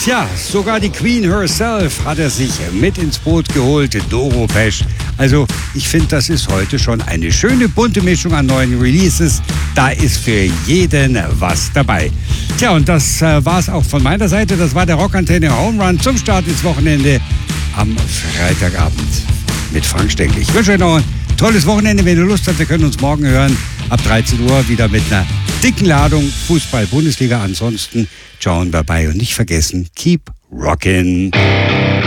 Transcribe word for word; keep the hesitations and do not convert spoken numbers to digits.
Tja, sogar die Queen herself hat er sich mit ins Boot geholt, Doro Pesch. Also ich finde, das ist heute schon eine schöne bunte Mischung an neuen Releases. Da ist für jeden was dabei. Tja, und das äh, war es auch von meiner Seite. Das war der Rockantenne Home Run zum Start ins Wochenende am Freitagabend mit Frank Stengel. Ich wünsche euch noch ein tolles Wochenende. Wenn ihr Lust habt, wir können uns morgen hören. Ab dreizehn Uhr wieder mit einer dicken Ladung Fußball-Bundesliga. Ansonsten schauen wir bei und nicht vergessen, keep rockin'.